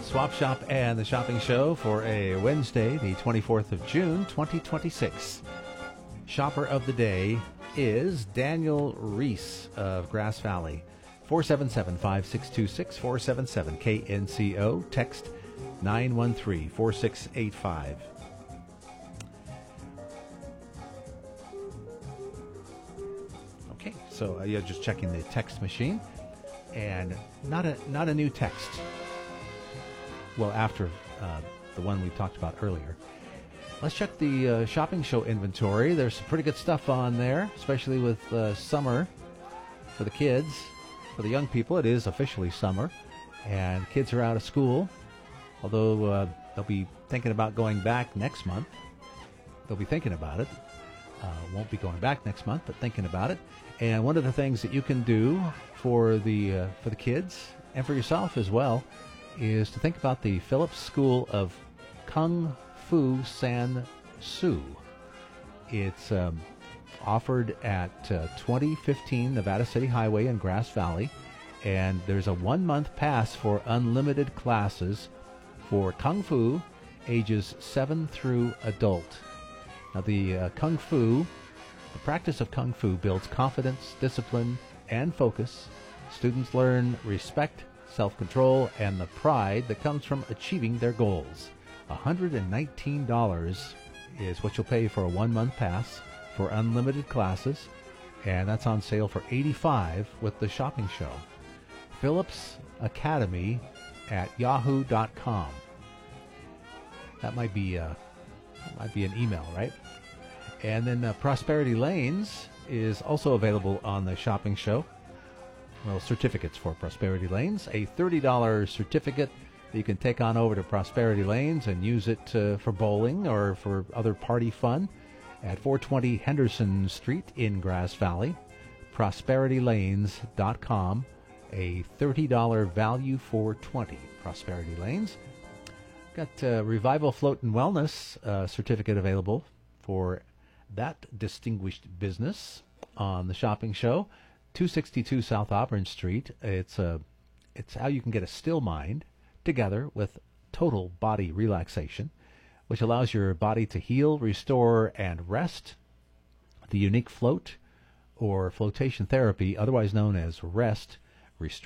Swap Shop and the Shopping Show for a Wednesday, the 24th of June, 2026. Shopper of the day is Daniel Reese of Grass Valley. 477-5626, 477-KNCO, text 913-4685. Okay, so you're just checking the text machine, and not a new text. Well, after the one we talked about earlier. Let's check the shopping show inventory. There's some pretty good stuff on there, especially with summer for the kids. For the young people, it is officially summer, and kids are out of school, although they'll be thinking about going back next month. They'll be thinking about it. Won't be going back next month, but thinking about it. And one of the things that you can do for the kids and for yourself as well is to think about the Phillips School of Kung Fu San Soo. It's offered at 2015 Nevada City Highway in Grass Valley, and there's a 1-month pass for unlimited classes for Kung Fu ages 7 through adult. Now, the practice of Kung Fu builds confidence, discipline, and focus. Students learn respect, self-control, and the pride that comes from achieving their goals. $119 is what you'll pay for a 1-month pass for unlimited classes, and that's on sale for $85 with the shopping show. Phillips Academy at yahoo.com. That might be an email, right? And then Prosperity Lanes is also available on the shopping show. Well, certificates for Prosperity Lanes. A $30 certificate that you can take on over to Prosperity Lanes and use it for bowling or for other party fun at 420 Henderson Street in Grass Valley. ProsperityLanes.com. A $30 value for $20. Prosperity Lanes. Got Revival Float and Wellness certificate available for that distinguished business on the shopping show. 262 South Auburn Street. It's how you can get a still mind together with total body relaxation, which allows your body to heal, restore, and rest. The unique float or flotation therapy, otherwise known as rest,